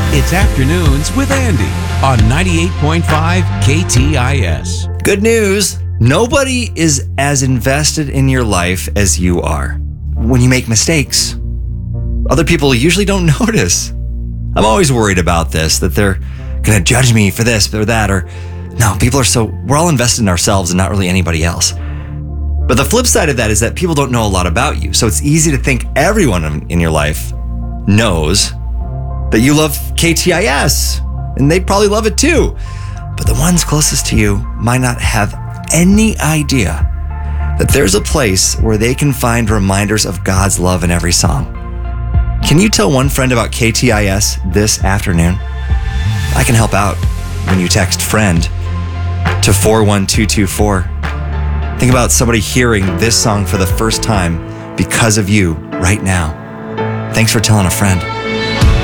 It's Afternoons with Andy on 98.5 KTIS. Good news. Nobody is as invested in your life as you are. When you make mistakes, other people usually don't notice. I'm always worried about this, that they're going to judge me for this or that, or no, we're all invested in ourselves and not really anybody else. But the flip side of that is that people don't know a lot about you. So it's easy to think everyone in your life knows that you love KTIS, and they probably love it too. But the ones closest to you might not have any idea that there's a place where they can find reminders of God's love in every song. Can you tell one friend about KTIS this afternoon? I can help out when you text friend to 41224. Think about somebody hearing this song for the first time because of you right now. Thanks for telling a friend.